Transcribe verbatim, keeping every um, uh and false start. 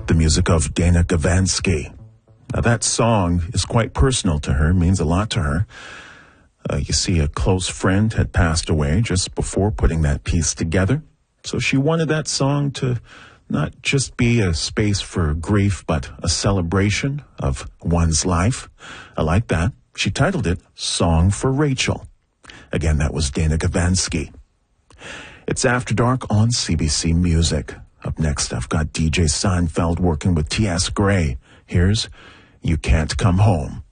the music of Dana Gavansky. Now, that song is quite personal to her, means a lot to her. Uh, you see, a close friend had passed away just before putting that piece together. So she wanted that song to not just be a space for grief, but a celebration of one's life. I like that. She titled it Song for Rachel. Again, that was Dana Gavansky. It's After Dark on C B C Music. Up next, I've got D J Seinfeld working with T S Gray. Here's You Can't Come Home.